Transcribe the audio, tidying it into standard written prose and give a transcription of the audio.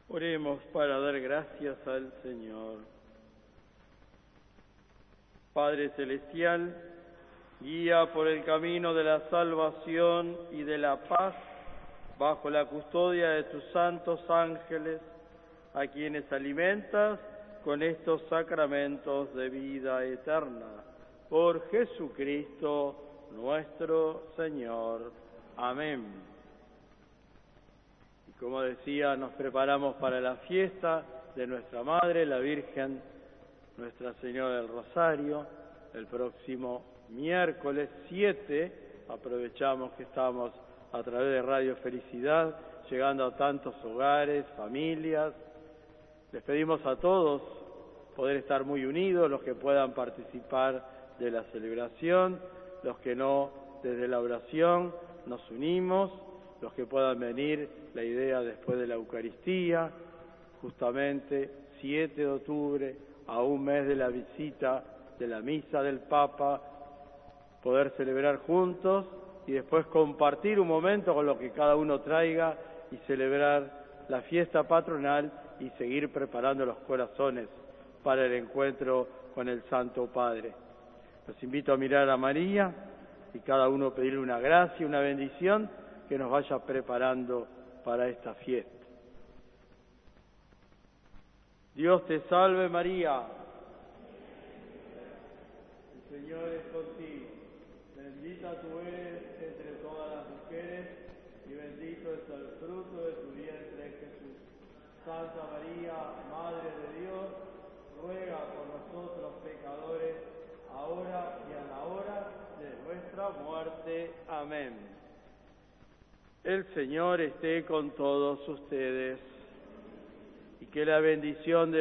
Oremos para dar gracias al Señor. Padre Celestial, guía por el camino de la salvación y de la paz, bajo la custodia de tus santos ángeles, a quienes alimentas con estos sacramentos de vida eterna. Por Jesucristo nuestro Señor. Amén. Y como decía, nos preparamos para la fiesta de nuestra Madre, la Virgen, Nuestra Señora del Rosario, el próximo miércoles 7. Aprovechamos que estamos a través de Radio Felicidad, llegando a tantos hogares, familias. Les pedimos a todos poder estar muy unidos, los que puedan participar de la celebración, los que no, desde la oración nos unimos, los que puedan venir, la idea después de la Eucaristía, justamente 7 de octubre, a un mes de la visita de la misa del Papa, poder celebrar juntos y después compartir un momento con lo que cada uno traiga y celebrar la fiesta patronal y seguir preparando los corazones para el encuentro con el Santo Padre. Los invito a mirar a María y cada uno pedirle una gracia, una bendición que nos vaya preparando para esta fiesta. Dios te salve María, el Señor es contigo, bendita tú eres entre todas las mujeres y bendito es el fruto de tu vientre Jesús. Santa María, Madre de Dios, ruega por nosotros pecadores, ahora y a la hora de nuestra muerte. Amén. El Señor esté con todos ustedes y que la bendición de